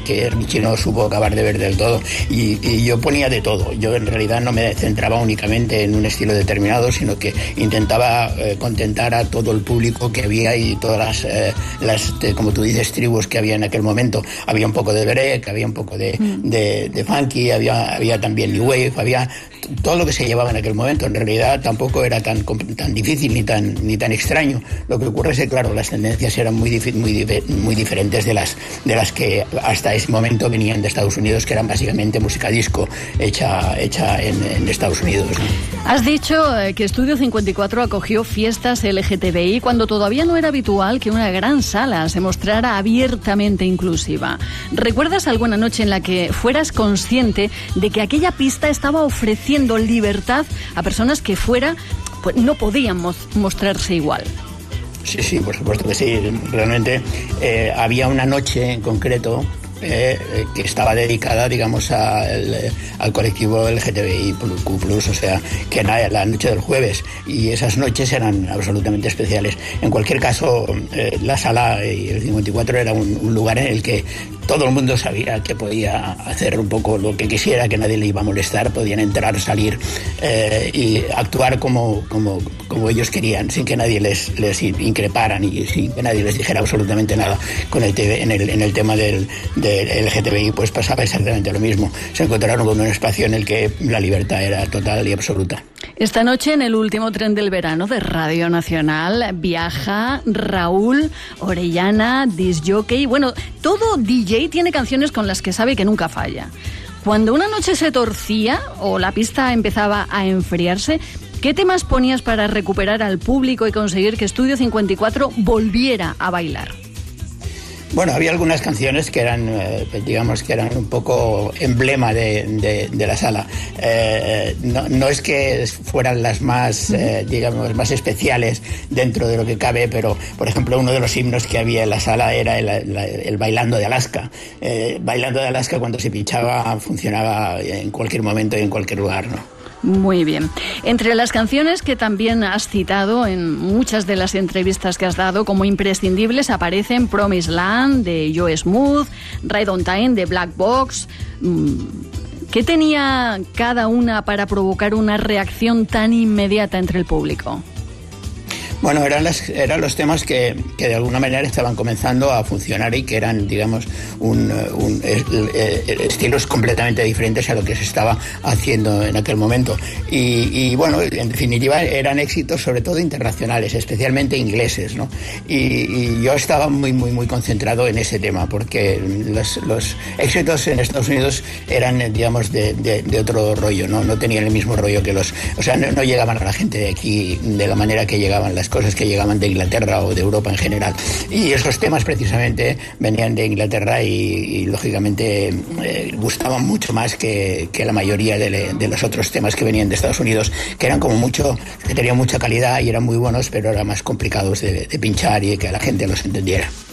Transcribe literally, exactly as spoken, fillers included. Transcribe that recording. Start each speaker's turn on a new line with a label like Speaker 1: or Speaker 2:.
Speaker 1: que Richie no supo acabar de ver del todo. Y, y yo ponía de todo. Yo en realidad no me centraba únicamente en un estilo determinado, sino que intentaba eh, contentar a todo el público que había y todas las, eh, las de, como tú dices, tribus que había en aquel momento. Había un poco de break, había un poco de, mm. de, de funky, había, había también new wave, había todo lo que se llevaba en aquel momento. En realidad tampoco era tan, tan difícil ni tan, ni tan extraño. Lo que ocurre es que, claro, las tendencias eran muy, muy, muy diferentes de las, de las que hasta ese momento venían de Estados Unidos, que eran básicamente música disco hecha, hecha en, en Estados Unidos, ¿no?
Speaker 2: Has dicho que Estudio cincuenta y cuatro acogió fiestas L G T B I cuando todavía no era habitual que una gran sala se mostrara abiertamente inclusiva. ¿Recuerdas alguna noche en la que fueras consciente de que aquella pista estaba ofreciendo libertad a personas que fuera pues no podían mostrarse igual?
Speaker 1: Sí, sí, por supuesto que sí. Realmente eh, había una noche en concreto Eh, que estaba dedicada, digamos, al, al colectivo L G T B I Q plus, o sea, que era la noche del jueves, y esas noches eran absolutamente especiales. En cualquier caso, eh, la sala y el cincuenta y cuatro era un, un lugar en el que todo el mundo sabía que podía hacer un poco lo que quisiera, que nadie le iba a molestar, podían entrar, salir eh, y actuar como, como, como ellos querían, sin que nadie les, les increparan y sin que nadie les dijera absolutamente nada. Con el, en, el, en el tema del, del L G T B I pues pasaba exactamente lo mismo. Se encontraron con un espacio en el que la libertad era total y absoluta.
Speaker 2: Esta noche, en el último tren del verano de Radio Nacional, viaja Raúl Orellana, disc jockey. Bueno, todo D J tiene canciones con las que sabe que nunca falla. Cuando una noche se torcía o la pista empezaba a enfriarse, ¿qué temas ponías para recuperar al público y conseguir que Estudio cincuenta y cuatro volviera a bailar?
Speaker 1: Bueno, había algunas canciones que eran, eh, digamos, que eran un poco emblema de, de, de la sala. Eh, no, no es que fueran las más, eh, digamos, más especiales dentro de lo que cabe, pero, por ejemplo, uno de los himnos que había en la sala era el, el, el Bailando de Alaska. Eh, Bailando de Alaska, cuando se pinchaba, funcionaba en cualquier momento y en cualquier lugar, ¿no?
Speaker 2: Muy bien. Entre las canciones que también has citado en muchas de las entrevistas que has dado como imprescindibles aparecen Promised Land de Joe Smooth, Ride on Time de Black Box. ¿Qué tenía cada una para provocar una reacción tan inmediata entre el público?
Speaker 1: Bueno, eran, las, eran los temas que, que de alguna manera estaban comenzando a funcionar y que eran, digamos, un, un, estilos completamente diferentes a lo que se estaba haciendo en aquel momento. Y, y bueno, en definitiva eran éxitos sobre todo internacionales, especialmente ingleses, ¿no? Y, y yo estaba muy, muy, muy concentrado en ese tema, porque los, los éxitos en Estados Unidos eran, digamos, de, de, de otro rollo, ¿no? No tenían el mismo rollo que los... O sea, no, no llegaban a la gente de aquí de la manera que llegaban las cosas que llegaban de Inglaterra o de Europa en general. Y esos temas precisamente venían de Inglaterra y, y lógicamente eh, gustaban mucho más que, que la mayoría de, de los otros temas que venían de Estados Unidos, que eran como mucho, que tenían mucha calidad y eran muy buenos, pero eran más complicados de, de pinchar y que la gente los entendiera.